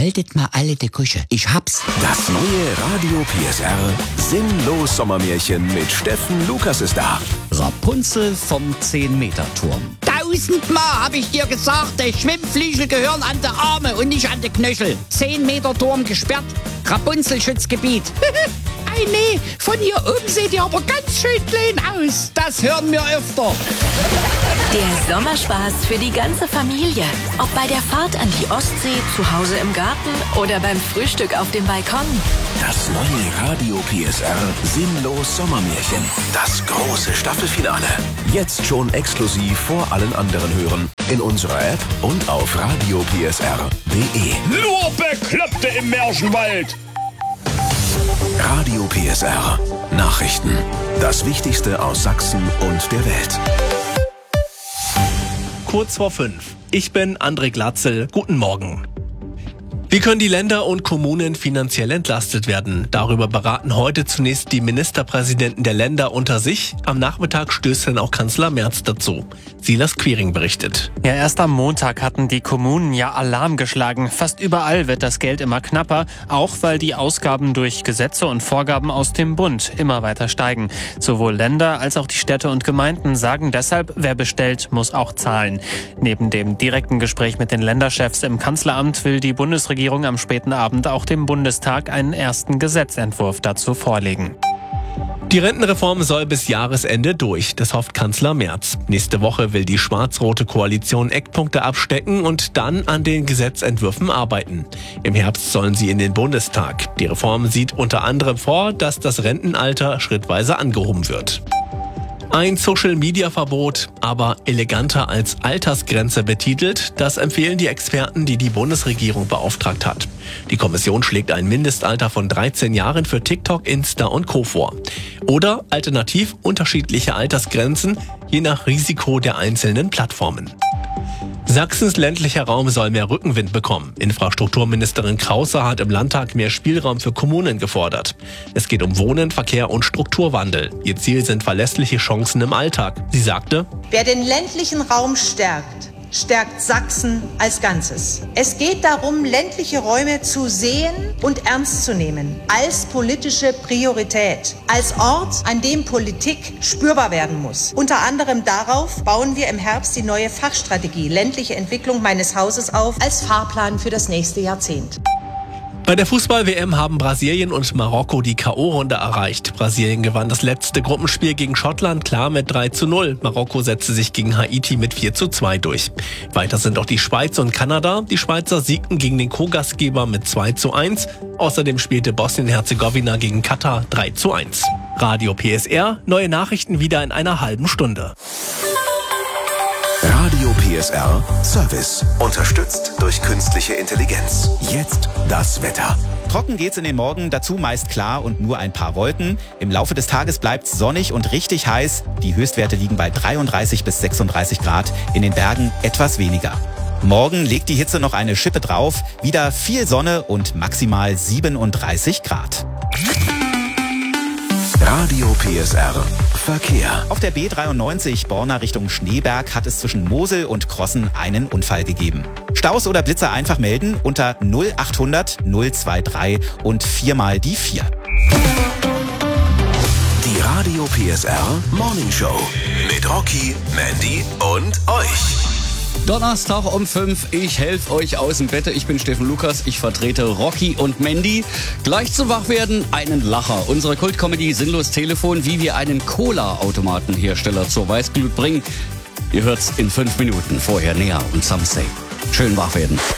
haltet mal alle die Kusche. Ich hab's. Das neue Radio PSR Sinnlos Sommermärchen mit Steffen Lukas ist da. Rapunzel vom 10-Meter-Turm. 1000-mal hab ich dir gesagt, die Schwimmflügel gehören an die Arme und nicht an die Knöchel. 10-Meter-Turm gesperrt, Rapunzel-Schutzgebiet. Ei, nee, von hier oben seht ihr aber ganz schön klein aus. Das hören wir öfter. Der Sommerspaß für die ganze Familie. Ob bei der Fahrt an die Ostsee, zu Hause im Garten oder beim Frühstück auf dem Balkon. Das neue Radio PSR Sinnlos Sommermärchen. Das große Staffelfinale. Jetzt schon exklusiv vor allen anderen hören. In unserer App und auf radiopsr.de. Nur Bekloppte im Märchenwald. Radio PSR. Nachrichten. Das Wichtigste aus Sachsen und der Welt. Kurz vor 5. Ich bin André Glatzel. Guten Morgen. Wie können die Länder und Kommunen finanziell entlastet werden? Darüber beraten heute zunächst die Ministerpräsidenten der Länder unter sich. Am Nachmittag stößt dann auch Kanzler Merz dazu. Silas Quiring berichtet. Ja, erst am Montag hatten die Kommunen ja Alarm geschlagen. Fast überall wird das Geld immer knapper, auch weil die Ausgaben durch Gesetze und Vorgaben aus dem Bund immer weiter steigen. Sowohl Länder als auch die Städte und Gemeinden sagen deshalb, wer bestellt, muss auch zahlen. Neben dem direkten Gespräch mit den Länderchefs im Kanzleramt will die Bundesregierung am späten Abend auch dem Bundestag einen ersten Gesetzentwurf dazu vorlegen. Die Rentenreform soll bis Jahresende durch, das hofft Kanzler Merz. Nächste Woche will die schwarz-rote Koalition Eckpunkte abstecken und dann an den Gesetzentwürfen arbeiten. Im Herbst sollen sie in den Bundestag. Die Reform sieht unter anderem vor, dass das Rentenalter schrittweise angehoben wird. Ein Social-Media-Verbot, aber eleganter als Altersgrenze betitelt, das empfehlen die Experten, die die Bundesregierung beauftragt hat. Die Kommission schlägt ein Mindestalter von 13 Jahren für TikTok, Insta und Co. vor. Oder alternativ unterschiedliche Altersgrenzen, je nach Risiko der einzelnen Plattformen. Sachsens ländlicher Raum soll mehr Rückenwind bekommen. Infrastrukturministerin Krause hat im Landtag mehr Spielraum für Kommunen gefordert. Es geht um Wohnen, Verkehr und Strukturwandel. Ihr Ziel sind verlässliche Chancen im Alltag. Sie sagte: Wer den ländlichen Raum stärkt, stärkt Sachsen als Ganzes. Es geht darum, ländliche Räume zu sehen und ernst zu nehmen, als politische Priorität, als Ort, an dem Politik spürbar werden muss. Unter anderem darauf bauen wir im Herbst die neue Fachstrategie ländliche Entwicklung meines Hauses auf, als Fahrplan für das nächste Jahrzehnt. Bei der Fußball-WM haben Brasilien und Marokko die K.O.-Runde erreicht. Brasilien gewann das letzte Gruppenspiel gegen Schottland klar mit 3:0. Marokko setzte sich gegen Haiti mit 4:2 durch. Weiter sind auch die Schweiz und Kanada. Die Schweizer siegten gegen den Co-Gastgeber mit 2:1. Außerdem spielte Bosnien-Herzegowina gegen Katar 3:1. Radio PSR, neue Nachrichten wieder in einer halben Stunde. Radio PSR Service. Unterstützt durch künstliche Intelligenz. Jetzt das Wetter. Trocken geht's in den Morgen, dazu meist klar und nur ein paar Wolken. Im Laufe des Tages bleibt's sonnig und richtig heiß. Die Höchstwerte liegen bei 33 bis 36 Grad, in den Bergen etwas weniger. Morgen legt die Hitze noch eine Schippe drauf, wieder viel Sonne und maximal 37 Grad. Radio PSR Verkehr. Auf der B93 Borna Richtung Schneeberg hat es zwischen Mosel und Crossen einen Unfall gegeben. Staus oder Blitzer einfach melden unter 0800 023 und 4 die 4. Die Radio PSR Morning Show mit Rocky, Mandy und euch. Donnerstag um 5. Ich helfe euch aus dem Bett. Ich bin Steffen Lukas. Ich vertrete Rocky und Mandy. Gleich zum Wachwerden einen Lacher. Unsere Kultcomedy Sinnlos Telefon, wie wir einen Cola-Automatenhersteller zur Weißglut bringen. Ihr hört's in 5 Minuten. Vorher näher und some say. Schön wach werden.